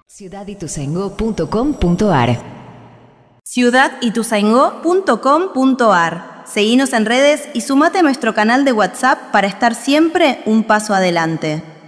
ciudadituzaingó.com.ar ciudadituzaingó.com.ar. Seguinos en redes y sumate a nuestro canal de WhatsApp para estar siempre un paso adelante.